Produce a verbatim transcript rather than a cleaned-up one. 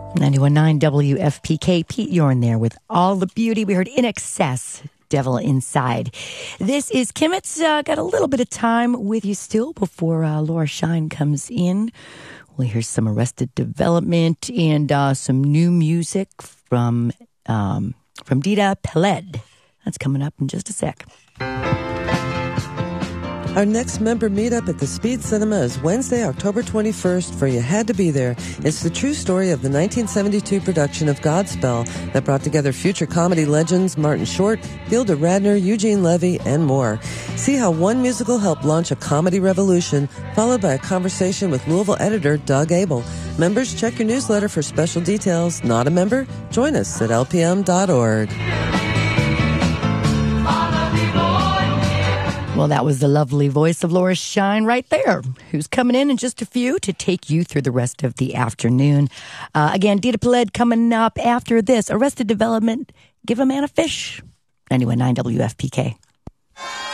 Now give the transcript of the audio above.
ninety-one point nine W F P K. Pete Yorn there with All the Beauty. We heard In Excess, Devil Inside. This is Kim. It's uh, got a little bit of time with you still before uh, Laura Shine comes in. We'll hear some Arrested Development and uh, some new music from um, from Dita Peled. That's coming up in just a sec. Our next member meetup at the Speed Cinema is Wednesday, October twenty-first, for You Had to Be There. It's the true story of the nineteen seventy-two production of Godspell that brought together future comedy legends Martin Short, Gilda Radner, Eugene Levy, and more. See how one musical helped launch a comedy revolution, followed by a conversation with Louisville editor Doug Abel. Members, check your newsletter for special details. Not a member? Join us at L P M dot org. Well, that was the lovely voice of Laura Shine right there, who's coming in in just a few to take you through the rest of the afternoon. Uh, again, Dita Peled coming up after this. Arrested Development, Give a Man a Fish. ninety-one point nine W F P K.